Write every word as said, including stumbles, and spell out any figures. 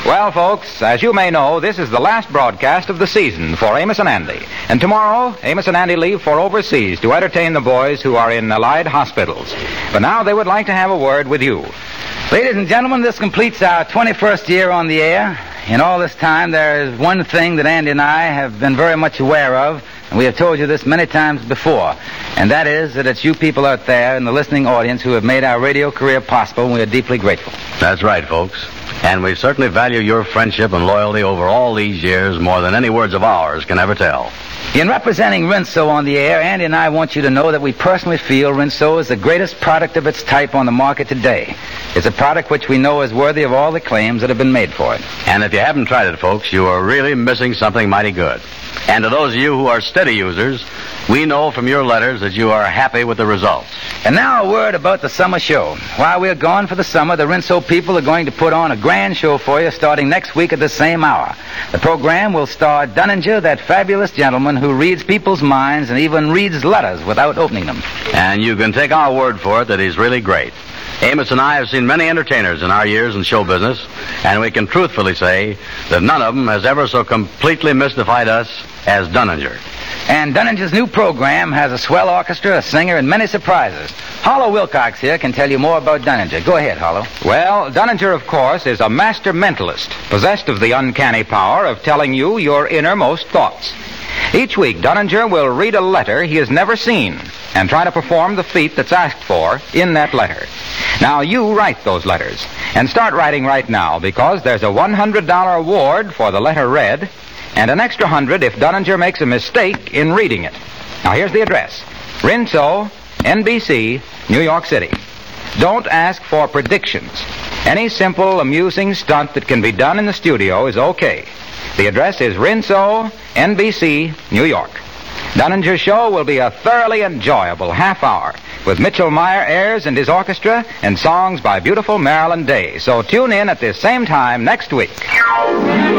Well, folks, as you may know, this is the last broadcast of the season for Amos and Andy. And tomorrow, Amos and Andy leave for overseas to entertain the boys who are in allied hospitals. But now they would like to have a word with you. Ladies and gentlemen, this completes our twenty-first year on the air. In all this time, there is one thing that Andy and I have been very much aware of, and we have told you this many times before, and that is that it's you people out there in the listening audience who have made our radio career possible, and we are deeply grateful. That's right, folks. And we certainly value your friendship and loyalty over all these years more than any words of ours can ever tell. In representing Rinso on the air, Andy and I want you to know that we personally feel Rinso is the greatest product of its type on the market today. It's a product which we know is worthy of all the claims that have been made for it. And if you haven't tried it, folks, you are really missing something mighty good. And to those of you who are steady users, we know from your letters that you are happy with the results. And now a word about the summer show. While we're gone for the summer, the Rinso people are going to put on a grand show for you starting next week at the same hour. The program will star Dunninger, that fabulous gentleman who reads people's minds and even reads letters without opening them. And you can take our word for it that he's really great. Amos and I have seen many entertainers in our years in show business, and we can truthfully say that none of them has ever so completely mystified us as Dunninger. And Dunninger's new program has a swell orchestra, a singer, and many surprises. Hollow Wilcox here can tell you more about Dunninger. Go ahead, Hollow. Well, Dunninger, of course, is a master mentalist, possessed of the uncanny power of telling you your innermost thoughts. Each week, Dunninger will read a letter he has never seen and try to perform the feat that's asked for in that letter. Now, you write those letters, and start writing right now, because there's a one hundred dollars award for the letter read, and an extra hundred if Dunninger makes a mistake in reading it. Now, here's the address. Rinso, N B C, New York City. Don't ask for predictions. Any simple, amusing stunt that can be done in the studio is okay. The address is Rinso, N B C, New York. Dunninger's show will be a thoroughly enjoyable half hour with Mitchell Meyer airs and his orchestra and songs by beautiful Marilyn Day. So tune in at this same time next week.